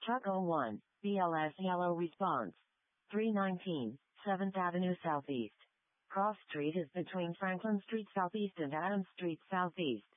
Truck 01, BLS yellow response. 319, 7th Avenue Southeast. Cross Street is between Franklin Street Southeast and Adams Street Southeast.